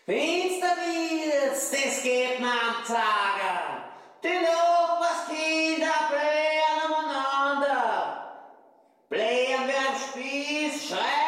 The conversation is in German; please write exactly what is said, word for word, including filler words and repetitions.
Finsternis, das geht mir am Tage. Die Nachbarskinder blähen umeinander. Blähen wie am Spieß, schreien